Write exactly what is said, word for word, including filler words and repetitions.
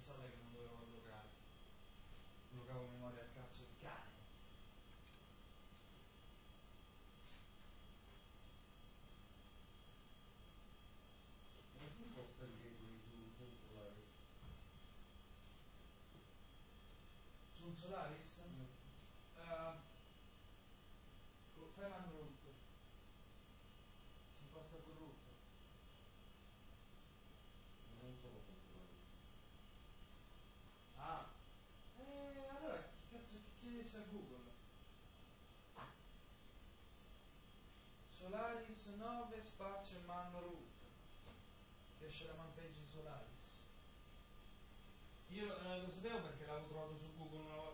pensate che non dovevo allocare? Allocavo memoria al cazzo di cane. Ma tu costa il gateway su, su Solaris? Sul Solaris? Mm. Uh, fai un root. Si imposta con root. Non sono con Solaris. Ah, eh, allora che cazzo che chiedesse a Google? Solaris nove spazio man root. Che esce la man page di Solaris. Io eh, lo sapevo perché l'avevo trovato su Google una volta.